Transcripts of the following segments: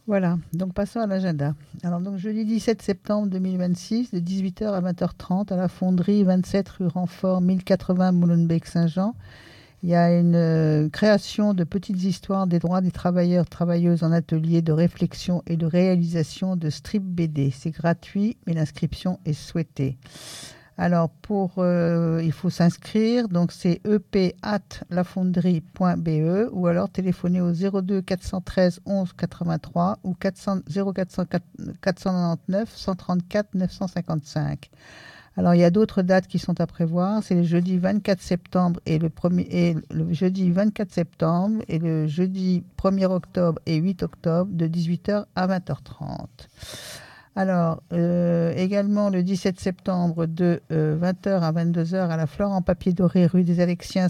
Voilà, donc passons à l'agenda. Alors, donc, jeudi 17 septembre 2026, de 18h à 20h30, à la Fonderie, 27 rue Renfort, 1080 Molenbeek-Saint-Jean. Il y a une création de petites histoires des droits des travailleurs, travailleuses en atelier de réflexion et de réalisation de strip BD. C'est gratuit, mais l'inscription est souhaitée. Alors, il faut s'inscrire, donc c'est ep@lafonderie.be ou alors téléphoner au 02 413 11 83 ou 499 134 955. Alors, il y a d'autres dates qui sont à prévoir. C'est le jeudi 24 septembre et le jeudi 24 septembre et le jeudi 1er octobre et 8 octobre de 18h à 20h30. Alors, également le 17 septembre de 20h à 22h à la Flore en papier doré, rue des Alexiens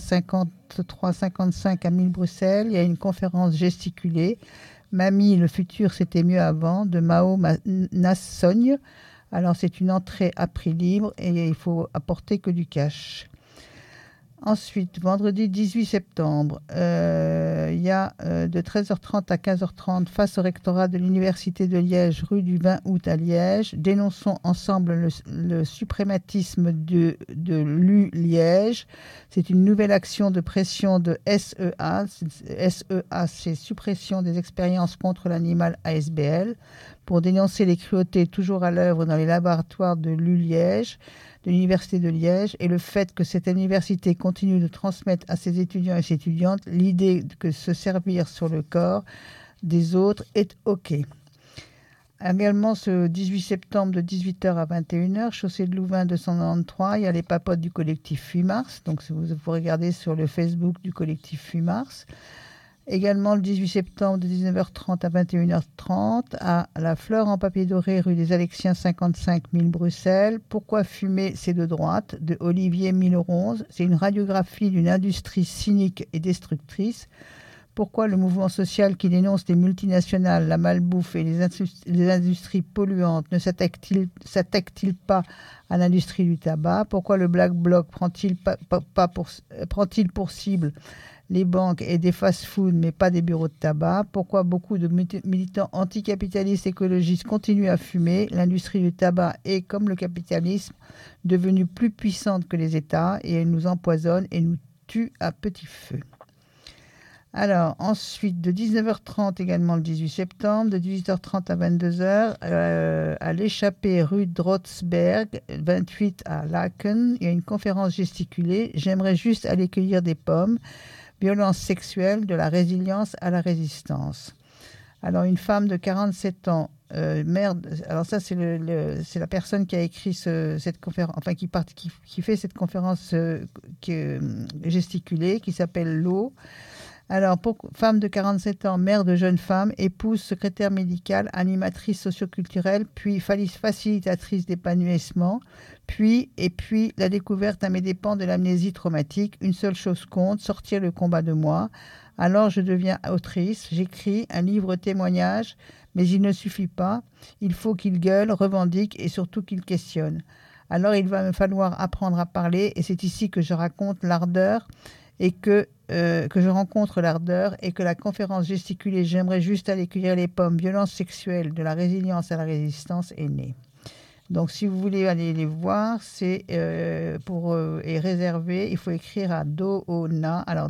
53-55 à 1000 Bruxelles. Il y a une conférence gesticulée. Mamie, le futur c'était mieux avant, de Mao Nassogne. Alors, c'est une entrée à prix libre et il faut apporter que du cash. Ensuite, vendredi 18 septembre, il y a de 13h30 à 15h30 face au rectorat de l'Université de Liège, rue du 20 août à Liège. Dénonçons ensemble le suprématisme de l'U-Liège. C'est une nouvelle action de pression de SEA. SEA, c'est Suppression des expériences contre l'animal ASBL, pour dénoncer les cruautés toujours à l'œuvre dans les laboratoires de l'U-Liège, de l'Université de Liège, et le fait que cette université continue de transmettre à ses étudiants et ses étudiantes l'idée que se servir sur le corps des autres est OK. Également, ce 18 septembre de 18h à 21h, chaussée de Louvain 293, il y a les papotes du collectif 8 mars. Donc, vous pouvez regarder sur le Facebook du collectif 8 mars. Également, le 18 septembre de 19h30 à 21h30, à la Fleur en papier doré, rue des Alexiens 55 000 Bruxelles. Pourquoi fumer, c'est de droite, de Olivier Milleronze. C'est une radiographie d'une industrie cynique et destructrice. Pourquoi le mouvement social qui dénonce les multinationales, la malbouffe et les industries polluantes ne s'attaque-t-il pas à l'industrie du tabac? Pourquoi le Black Bloc prend-il pour cible les banques et des fast-foods, mais pas des bureaux de tabac? Pourquoi beaucoup de militants anticapitalistes écologistes continuent à fumer? L'industrie du tabac est, comme le capitalisme, devenue plus puissante que les États et elle nous empoisonne et nous tue à petit feu. Alors, ensuite, de 19h30 également le 18 septembre, de 18h30 à 22h, à l'échappée rue Drotzberg, 28 à Laken, il y a une conférence gesticulée. J'aimerais juste aller cueillir des pommes. Violence sexuelle, de la résilience à la résistance. Alors, une femme de 47 ans, alors ça, c'est la personne qui a écrit cette conférence, enfin, qui fait cette conférence gesticulée, qui s'appelle Lo. Alors, femme de 47 ans, mère de jeunes femmes, épouse, secrétaire médicale, animatrice socioculturelle, puis facilitatrice d'épanouissement, puis la découverte à mes dépens de l'amnésie traumatique. Une seule chose compte, sortir le combat de moi. Alors, je deviens autrice, j'écris un livre témoignage, mais il ne suffit pas. Il faut qu'il gueule, revendique et surtout qu'il questionne. Alors, il va me falloir apprendre à parler et c'est ici que je raconte l'ardeur et que je rencontre l'ardeur et que la conférence gesticulée « J'aimerais juste aller cueillir les pommes, violence sexuelle, de la résilience à la résistance » est née. Donc, si vous voulez aller les voir, c'est est réservé. Il faut écrire à doona, alors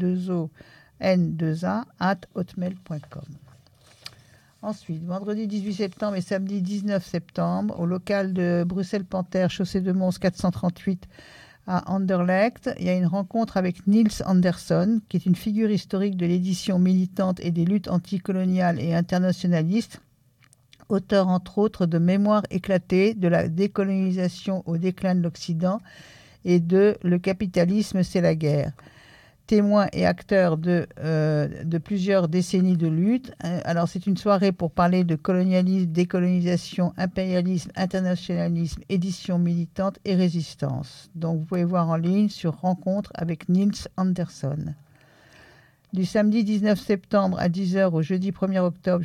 D2ON2A, @hotmail.com. Ensuite, vendredi 18 septembre et samedi 19 septembre, au local de Bruxelles-Panthère, chaussée de Mons 438, à Anderlecht, il y a une rencontre avec Niels Anderson, qui est une figure historique de l'édition militante et des luttes anticoloniales et internationalistes, auteur entre autres de Mémoires éclatées, de la décolonisation au déclin de l'Occident et de Le capitalisme, c'est la guerre. Témoin et acteur de plusieurs décennies de lutte. Alors, c'est une soirée pour parler de colonialisme, décolonisation, impérialisme, internationalisme, édition militante et résistance. Donc, vous pouvez voir en ligne sur Rencontre avec Niels Anderson. Du samedi 19 septembre à 10h au jeudi 1er octobre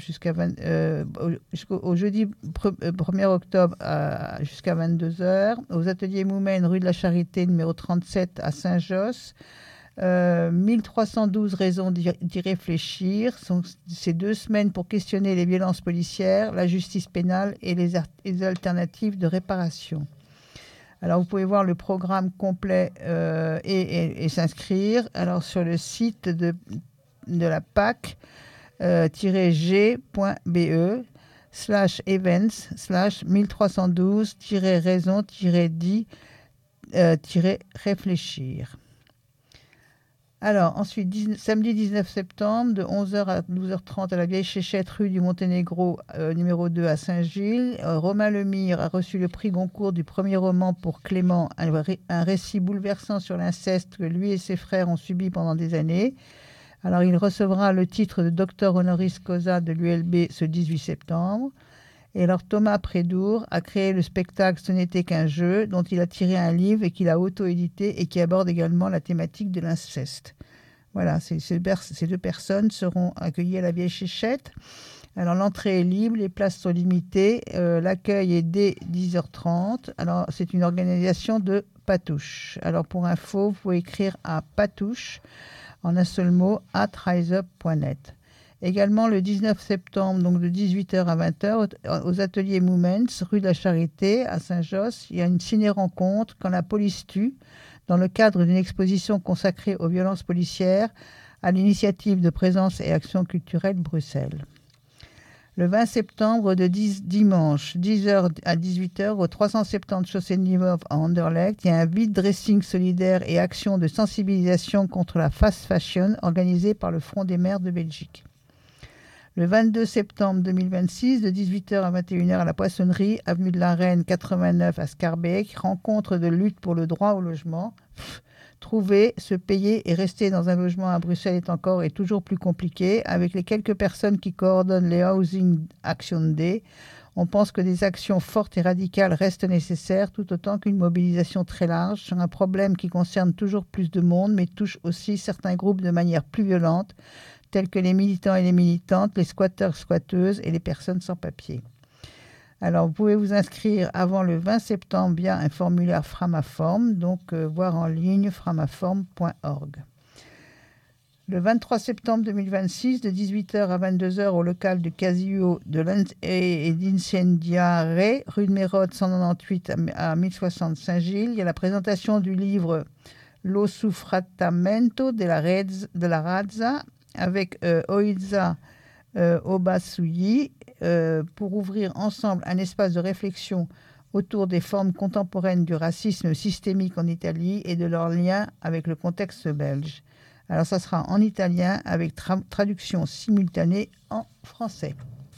au jeudi 1er octobre jusqu'à 22h, aux ateliers Moumen, rue de la Charité, numéro 37 à Saint-Josse. 1312 raisons d'y réfléchir. C'est 2 semaines pour questionner les violences policières, la justice pénale et les alternatives de réparation. Alors, vous pouvez voir le programme complet et s'inscrire. Alors, sur le site de la PAC, g.be/1312-raison-dit-réfléchir. Alors, ensuite, samedi 19 septembre, de 11h à 12h30 à la Vieille Chéchette, rue du Monténégro, numéro 2 à Saint-Gilles. Romain Lemire a reçu le prix Goncourt du premier roman pour Clément, un récit bouleversant sur l'inceste que lui et ses frères ont subi pendant des années. Alors, il recevra le titre de docteur honoris causa de l'ULB ce 18 septembre. Et alors, Thomas Prédour a créé le spectacle Ce n'était qu'un jeu, dont il a tiré un livre et qu'il a auto-édité et qui aborde également la thématique de l'inceste. Voilà, ces 2 personnes seront accueillies à la Vieille Chéchette. Alors, l'entrée est libre, les places sont limitées. L'accueil est dès 10h30. Alors, c'est une organisation de Patouche. Alors, pour info, vous pouvez écrire à Patouche, en un seul mot, @riseup.net. Également le 19 septembre, donc de 18h à 20h, aux ateliers Moumens, rue de la Charité, à Saint-Josse, il y a une ciné-rencontre Quand la police tue, dans le cadre d'une exposition consacrée aux violences policières, à l'initiative de Présence et Action culturelle Bruxelles. Le 20 septembre, de dimanche, 10h à 18h, au 370 chaussée de Nieuwhof à Anderlecht, il y a un vide dressing solidaire et action de sensibilisation contre la fast fashion organisé par le Front des maires de Belgique. Le 22 septembre 2026, de 18h à 21h à la Poissonnerie, avenue de la Reine 89 à Schaerbeek, rencontre de lutte pour le droit au logement. Trouver, se payer et rester dans un logement à Bruxelles est encore et toujours plus compliqué. Avec les quelques personnes qui coordonnent les Housing Action Day, on pense que des actions fortes et radicales restent nécessaires, tout autant qu'une mobilisation très large sur un problème qui concerne toujours plus de monde, mais touche aussi certains groupes de manière plus violente, tels que les militants et les militantes, les squatteurs, squatteuses et les personnes sans papier. Alors, vous pouvez vous inscrire avant le 20 septembre via un formulaire Framaform, donc voir en ligne framaform.org. Le 23 septembre 2026, de 18h à 22h au local du Casio et d'Incendiare, rue de Mérode 198 à 1060 Saint-Gilles, il y a la présentation du livre Lo Suffratamento de la Razza, avec Oiza Obasuyi, pour ouvrir ensemble un espace de réflexion autour des formes contemporaines du racisme systémique en Italie et de leur lien avec le contexte belge. Alors, ça sera en italien avec traduction simultanée en français.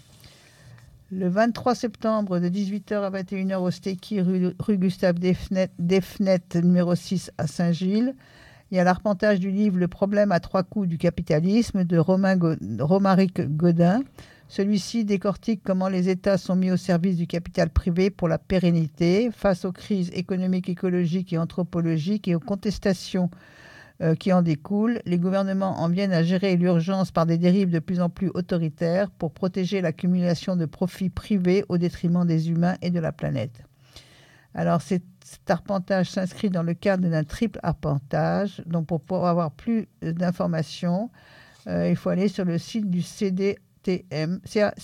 Le 23 septembre, de 18h à 21h au Stéki, rue Gustave Defnet, numéro 6 à Saint-Gilles. Il y a l'arpentage du livre Le problème à 3 coups du capitalisme de Romaric Godin. Celui-ci décortique comment les États sont mis au service du capital privé pour la pérennité face aux crises économiques, écologiques et anthropologiques et aux contestations qui en découlent. Les gouvernements en viennent à gérer l'urgence par des dérives de plus en plus autoritaires pour protéger l'accumulation de profits privés au détriment des humains et de la planète. Alors, cet arpentage s'inscrit dans le cadre d'un triple arpentage. Donc, pour pouvoir avoir plus d'informations, il faut aller sur le site du CADTM,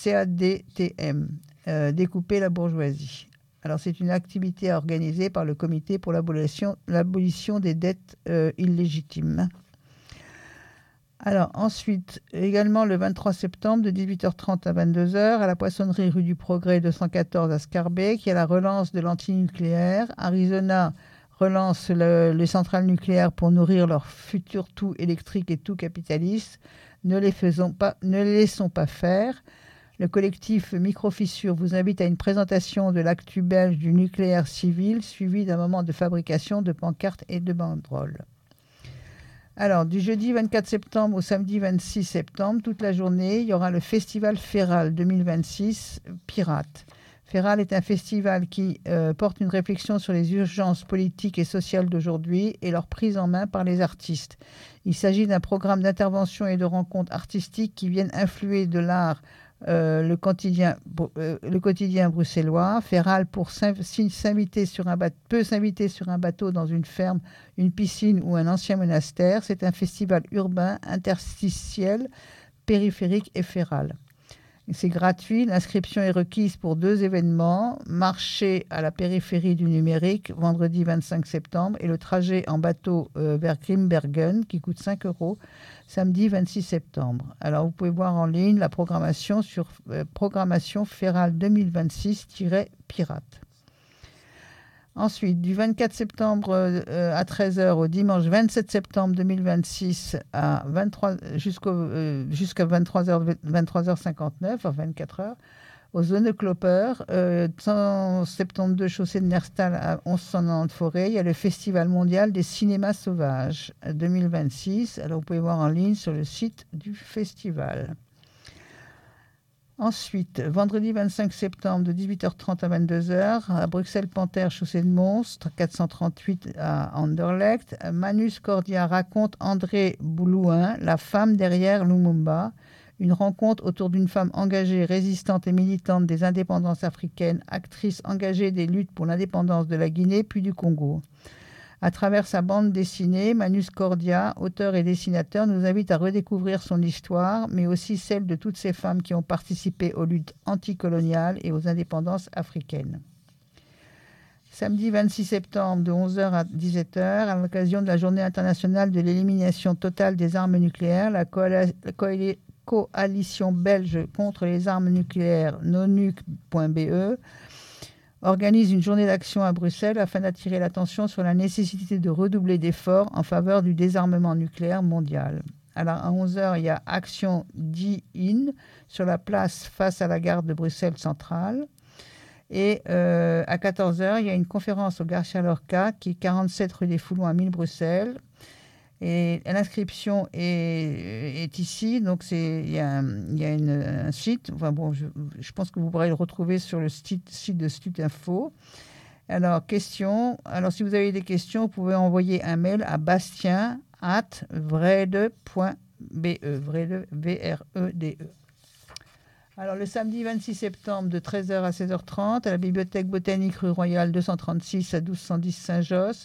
Découper la bourgeoisie. Alors, c'est une activité organisée par le Comité pour l'abolition des dettes illégitimes. Alors, ensuite, également le 23 septembre, de 18h30 à 22h, à la Poissonnerie rue du Progrès 214 à Schaerbeek, il y a la relance de l'antinucléaire. Arizona relance les centrales nucléaires pour nourrir leur futur tout électrique et tout capitaliste. Ne les laissons pas faire. Le collectif Microfissure vous invite à une présentation de l'actu belge du nucléaire civil, suivi d'un moment de fabrication de pancartes et de banderoles. Alors, du jeudi 24 septembre au samedi 26 septembre, toute la journée, il y aura le festival Féral 2026 Pirates. Féral est un festival qui porte une réflexion sur les urgences politiques et sociales d'aujourd'hui et leur prise en main par les artistes. Il s'agit d'un programme d'intervention et de rencontres artistiques qui viennent influer de l'art le quotidien bruxellois. Féral peut s'inviter sur un bateau dans une ferme, une piscine ou un ancien monastère. C'est un festival urbain, interstitiel, périphérique et féral. C'est gratuit. L'inscription est requise pour 2 événements. Marché à la périphérie du numérique, vendredi 25 septembre, et le trajet en bateau vers Grimbergen, qui coûte 5 €, samedi 26 septembre. Alors, vous pouvez voir en ligne la programmation sur programmation féral 2026-pirate. Ensuite, du 24 septembre à 13h au dimanche 27 septembre 2026 jusqu'à 23h59, à 24 heures, aux Zone Klopper, 172 chaussée de Nerstal à 1190 Forêt. Il y a le Festival mondial des cinémas sauvages 2026. Alors, vous pouvez voir en ligne sur le site du festival. Ensuite, vendredi 25 septembre de 18h30 à 22h, à Bruxelles-Panthère, chaussée de Monstre, 438 à Anderlecht, Manus Cordia raconte André Boulouin, la femme derrière Lumumba, une rencontre autour d'une femme engagée, résistante et militante des indépendances africaines, actrice engagée des luttes pour l'indépendance de la Guinée puis du Congo. À travers sa bande dessinée, Manus Cordia, auteur et dessinateur, nous invite à redécouvrir son histoire, mais aussi celle de toutes ces femmes qui ont participé aux luttes anticoloniales et aux indépendances africaines. Samedi 26 septembre, de 11h à 17h, à l'occasion de la Journée internationale de l'élimination totale des armes nucléaires, la coalition belge contre les armes nucléaires, nonuc.be, organise une journée d'action à Bruxelles afin d'attirer l'attention sur la nécessité de redoubler d'efforts en faveur du désarmement nucléaire mondial. Alors, à 11h, il y a Action DIN sur la place face à la gare de Bruxelles Centrale. Et à 14h, il y a une conférence au Garcia Lorca, qui est 47 rue des Foulons à 1000 Bruxelles. Et l'inscription est ici, donc il y a un site. Enfin bon, je pense que vous pourrez le retrouver sur le site de Stutinfo. Alors, question. Alors, si vous avez des questions, vous pouvez envoyer un mail à bastien@vrede.be, vrede, V-R-E-D-E. Alors, le samedi 26 septembre, de 13h à 16h30, à la Bibliothèque botanique rue Royale 236 à 1210 Saint-Josse.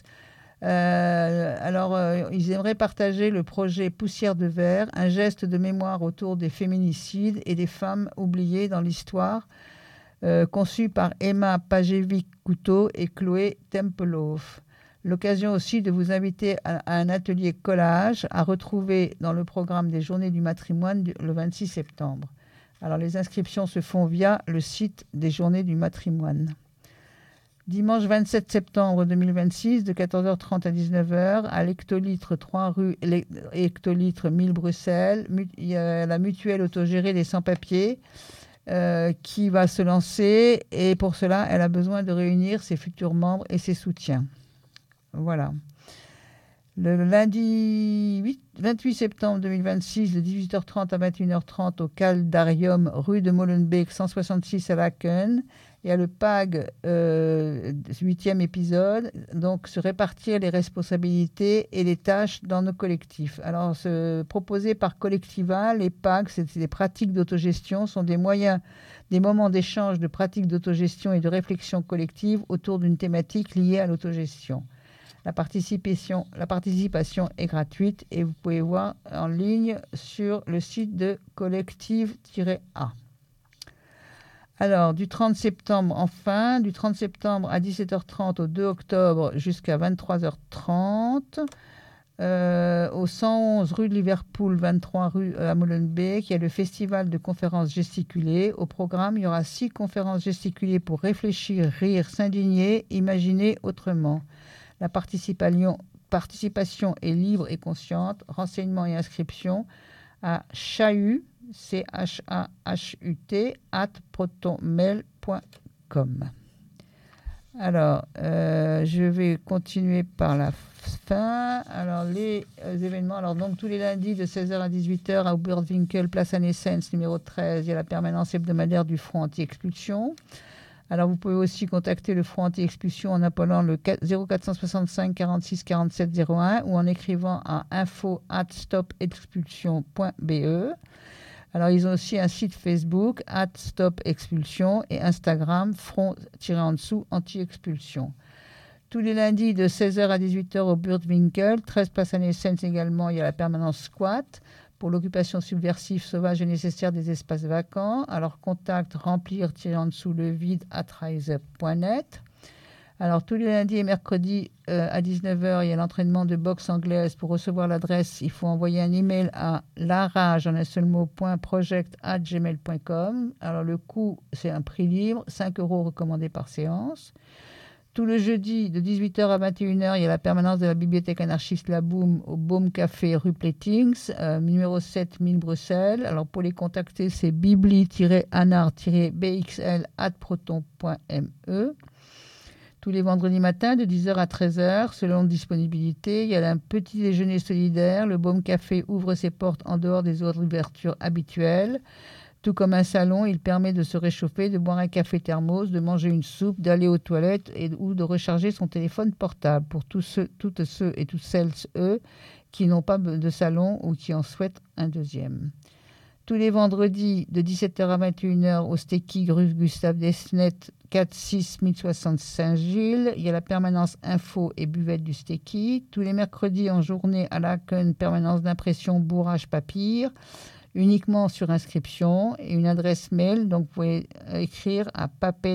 Ils aimeraient partager le projet Poussière de verre, un geste de mémoire autour des féminicides et des femmes oubliées dans l'histoire, conçu par Emma Pajevic-Couteau et Chloé Tempelhof. L'occasion aussi de vous inviter à un atelier collage à retrouver dans le programme des Journées du matrimoine le 26 septembre. Alors, les inscriptions se font via le site des Journées du matrimoine. Dimanche 27 septembre 2026, de 14h30 à 19h, à l'Hectolitre 3 rue Hectolitre 1000 Bruxelles, il y a la mutuelle autogérée des sans-papiers qui va se lancer. Et pour cela, elle a besoin de réunir ses futurs membres et ses soutiens. Voilà. Le lundi 28 septembre 2026, de 18h30 à 21h30, au Caldarium, rue de Molenbeek, 166 à Laken. Il y a le PAG, 8e épisode, donc se répartir les responsabilités et les tâches dans nos collectifs. Alors, proposé par Collectiva, les PAG, c'est des pratiques d'autogestion, sont des moyens, des moments d'échange de pratiques d'autogestion et de réflexion collective autour d'une thématique liée à l'autogestion. La participation est gratuite et vous pouvez voir en ligne sur le site de Collective-A. Alors, du 30 septembre, enfin, du 30 septembre à 17h30 au 2 octobre jusqu'à 23h30, au 111 rue de Liverpool, 23 rue à Molenbeek, il y a le festival de conférences gesticulées. Au programme, il y aura 6 conférences gesticulées pour réfléchir, rire, s'indigner, imaginer autrement. La participation est libre et consciente. Renseignements et inscriptions à chahut, CHAHUT, @protonmail.com. Alors, je vais continuer par la fin. Alors, les événements. Alors, donc, tous les lundis de 16h à 18h à Oberwinkel, place Anne-Essens, numéro 13, il y a la permanence hebdomadaire du Front anti-expulsion. Alors, vous pouvez aussi contacter le Front anti-expulsion en appelant le 0465 46 47 01 ou en écrivant à info@stopexpulsion.be. Alors, ils ont aussi un site Facebook, @stop-expulsion, et Instagram, front-en-dessous anti-expulsion. Tous les lundis de 16h à 18h au Burtwinkel, 13 place à Nessens également, il y a la permanence squat pour l'occupation subversive, sauvage et nécessaire des espaces vacants. Alors, contact remplir-en-dessous le vide @riseup.net. Alors, tous les lundis et mercredis à 19h, il y a l'entraînement de boxe anglaise. Pour recevoir l'adresse, il faut envoyer un email à larage, en un seul mot, .project@gmail.com. Alors, le coût, c'est un prix libre, 5 € recommandé par séance. Tout le jeudi, de 18h à 21h, il y a la permanence de la bibliothèque anarchiste La Boum au Baume Café, rue Plétings, numéro 7, 1000 Bruxelles. Alors, pour les contacter, c'est bibli-anar-bxl@proton.me. Tous les vendredis matins, de 10h à 13h, selon disponibilité, il y a un petit déjeuner solidaire. Le Baume Café ouvre ses portes en dehors des heures d'ouverture habituelles. Tout comme un salon, il permet de se réchauffer, de boire un café thermos, de manger une soupe, d'aller aux toilettes ou de recharger son téléphone portable pour toutes ceux et toutes celles, qui n'ont pas de salon ou qui en souhaitent un deuxième. Tous les vendredis, de 17h à 21h, au Stéki, rue Gustave Desnet, 4-6 1060 Saint-Gilles. Il y a la permanence info et buvette du Stéki. Tous les mercredis en journée à Laken, permanence d'impression bourrage papier, uniquement sur inscription, et une adresse mail. Donc, vous pouvez écrire à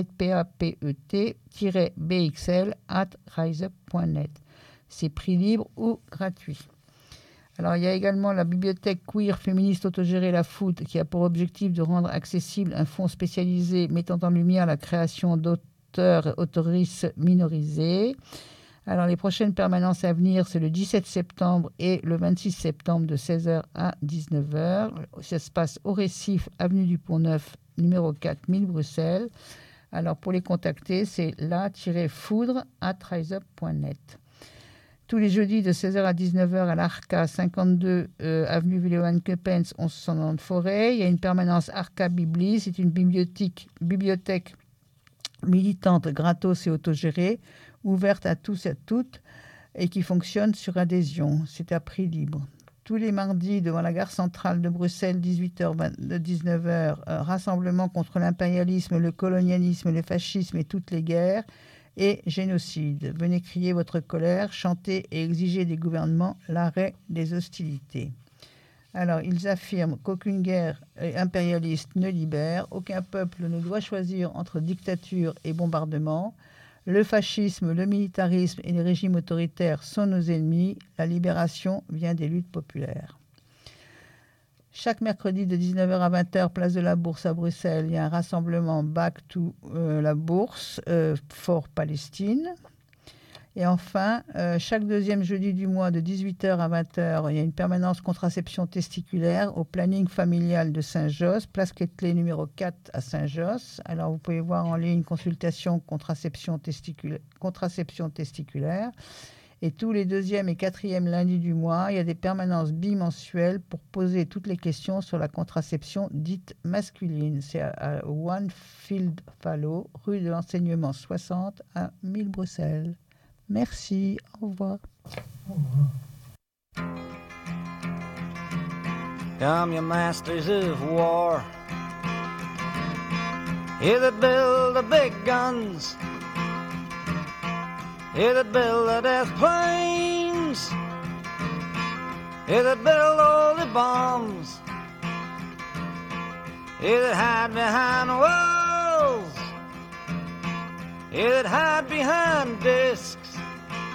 papet@riseup.net. C'est prix libre ou gratuit. Alors, il y a également la bibliothèque queer féministe autogérée La Foot, qui a pour objectif de rendre accessible un fonds spécialisé mettant en lumière la création d'auteurs et autrices minorisés. Alors, les prochaines permanences à venir, c'est le 17 septembre et le 26 septembre de 16h à 19h. Ça se passe au Récif, avenue du Pont-Neuf, numéro 4, 1000 Bruxelles. Alors, pour les contacter, c'est la-foudre@riseup.net. Tous les jeudis de 16h à 19h à l'Arca, 52 avenue Villewan-Keppens, 1190 Forêt. Il y a une permanence Arca Bibli. C'est une bibliothèque militante, gratos et autogérée, ouverte à tous et à toutes et qui fonctionne sur adhésion. C'est à prix libre. Tous les mardis, devant la gare centrale de Bruxelles, 18h, 19h, rassemblement contre l'impérialisme, le colonialisme, le fascisme et toutes les guerres et génocide. Venez crier votre colère, chanter et exiger des gouvernements l'arrêt des hostilités. Alors, ils affirment qu'aucune guerre impérialiste ne libère, aucun peuple ne doit choisir entre dictature et bombardement. Le fascisme, le militarisme et les régimes autoritaires sont nos ennemis. La libération vient des luttes populaires. Chaque mercredi de 19h à 20h, place de la Bourse à Bruxelles, il y a un rassemblement Back to la Bourse for Palestine. Et enfin, chaque deuxième jeudi du mois de 18h à 20h, il y a une permanence contraception testiculaire au planning familial de Saint-Josse, place Quetelet numéro 4 à Saint-Josse. Alors, vous pouvez voir en ligne consultation contraception testiculaire. Et tous les deuxième et quatrième lundis du mois, il y a des permanences bimensuelles pour poser toutes les questions sur la contraception dite masculine. C'est à One Field Fallow, rue de l'Enseignement 60 à 1000 Bruxelles. Merci, au revoir. Au revoir. Come, you masters of war, you that build the big guns, you that build the death planes, you that build all the bombs, you that hide behind walls, you that hide behind discs,